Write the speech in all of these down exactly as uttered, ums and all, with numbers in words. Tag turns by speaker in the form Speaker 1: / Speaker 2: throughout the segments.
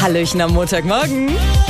Speaker 1: Hallöchen am Montagmorgen.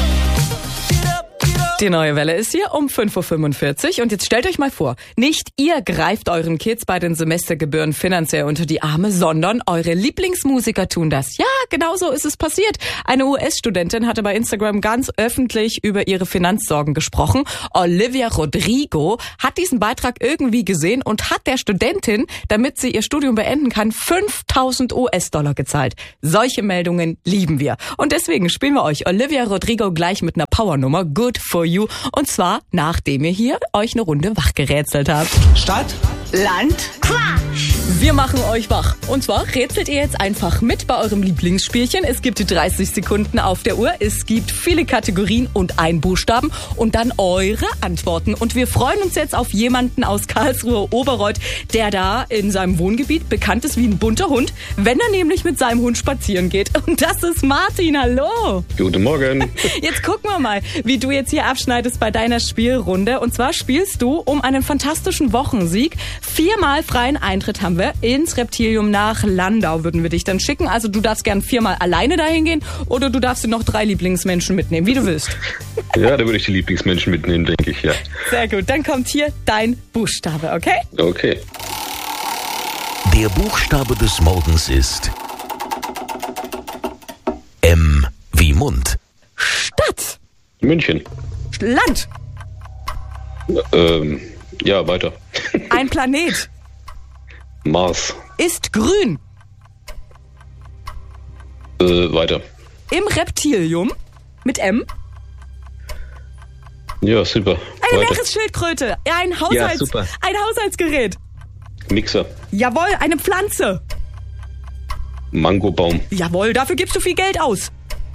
Speaker 1: Die neue Welle ist hier um fünf Uhr fünfundvierzig und jetzt stellt euch mal vor, nicht ihr greift euren Kids bei den Semestergebühren finanziell unter die Arme, sondern eure Lieblingsmusiker tun das. Ja, genau so ist es passiert. Eine U S-Studentin hatte bei Instagram ganz öffentlich über ihre Finanzsorgen gesprochen. Olivia Rodrigo hat diesen Beitrag irgendwie gesehen und hat der Studentin, damit sie ihr Studium beenden kann, fünftausend U S-Dollar gezahlt. Solche Meldungen lieben wir. Und deswegen spielen wir euch Olivia Rodrigo gleich mit einer Powernummer Good for You. Und zwar, nachdem ihr hier euch eine Runde wachgerätselt habt.
Speaker 2: Stadt,
Speaker 1: Land, Quatsch. Wir machen euch wach. Und zwar rätselt ihr jetzt einfach mit bei eurem Lieblingsspielchen. Es gibt dreißig Sekunden auf der Uhr. Es gibt viele Kategorien und einen Buchstaben. Und dann eure Antworten. Und wir freuen uns jetzt auf jemanden aus Karlsruhe-Oberreuth, der da in seinem Wohngebiet bekannt ist wie ein bunter Hund, wenn er nämlich mit seinem Hund spazieren geht. Und das ist Martin. Hallo.
Speaker 3: Guten Morgen.
Speaker 1: Jetzt gucken wir mal, wie du jetzt hier abschneidest bei deiner Spielrunde. Und zwar spielst du um einen fantastischen Wochensieg. Viermal freien Eintritt haben wir ins Reptilium nach Landau, würden wir dich dann schicken. Also du darfst gern viermal alleine dahin gehen oder du darfst dir noch drei Lieblingsmenschen mitnehmen, wie du willst.
Speaker 3: Ja, da würde ich die Lieblingsmenschen mitnehmen, denke ich, ja.
Speaker 1: Sehr gut, dann kommt hier dein Buchstabe, okay?
Speaker 3: Okay.
Speaker 4: Der Buchstabe des Morgens ist M wie Mund.
Speaker 1: Stadt.
Speaker 3: München.
Speaker 1: Land.
Speaker 3: Ähm, ja, weiter.
Speaker 1: Ein Planet.
Speaker 3: Mars.
Speaker 1: Ist grün.
Speaker 3: Äh, weiter.
Speaker 1: Im Reptilium. Mit M.
Speaker 3: Ja, super.
Speaker 1: Eine
Speaker 3: weiter.
Speaker 1: Meeresschildkröte. Ein, Haushalts-
Speaker 3: Ja, super.
Speaker 1: ein Haushaltsgerät.
Speaker 3: Mixer.
Speaker 1: Jawohl, eine Pflanze.
Speaker 3: Mangobaum.
Speaker 1: Jawohl, dafür gibst du viel Geld aus.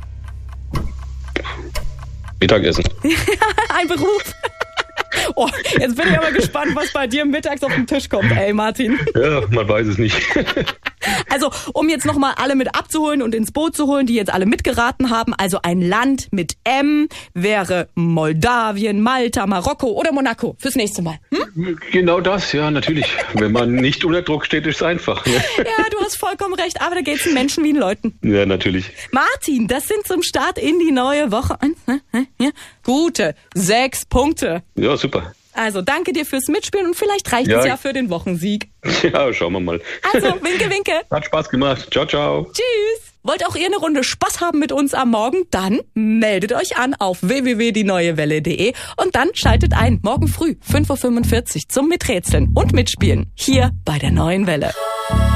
Speaker 3: Mittagessen.
Speaker 1: Ein Beruf. Oh, jetzt bin ich aber gespannt, was bei dir mittags auf den Tisch kommt, ey Martin.
Speaker 3: Ja, man weiß es nicht.
Speaker 1: Also, um jetzt nochmal alle mit abzuholen und ins Boot zu holen, die jetzt alle mitgeraten haben, also ein Land mit M wäre Moldawien, Malta, Marokko oder Monaco fürs nächste Mal. Hm?
Speaker 3: Genau das, ja, natürlich. Wenn man nicht unter Druck steht, ist es einfach. Ne?
Speaker 1: Ja, du hast vollkommen recht, aber da geht's den Menschen wie den Leuten.
Speaker 3: Ja, natürlich.
Speaker 1: Martin, das sind zum Start in die neue Woche. Gute sechs Punkte.
Speaker 3: Ja, super.
Speaker 1: Also danke dir fürs Mitspielen und vielleicht reicht
Speaker 3: ja.
Speaker 1: es ja für den Wochensieg.
Speaker 3: Ja, schauen wir mal.
Speaker 1: Also, winke, winke.
Speaker 3: Hat Spaß gemacht. Ciao, ciao.
Speaker 1: Tschüss. Wollt auch ihr eine Runde Spaß haben mit uns am Morgen? Dann meldet euch an auf w w w punkt die neue welle punkt de und dann schaltet ein morgen früh fünf Uhr fünfundvierzig zum Miträtseln und Mitspielen hier bei der Neuen Welle.